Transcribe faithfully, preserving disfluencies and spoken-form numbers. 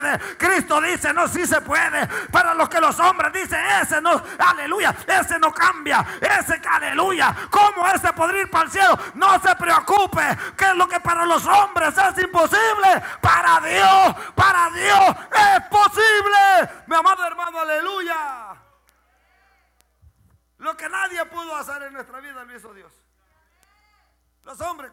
Cristo dice, no, sí se puede. Para los que los hombres dicen, ese no, aleluya, ese no cambia, ese, aleluya, ¿cómo ese podría ir para el cielo? No se preocupe, que es lo que para los hombres es imposible, para Dios, para Dios es posible. Mi amado hermano, aleluya. Lo que nadie pudo hacer en nuestra vida lo hizo Dios. Los hombres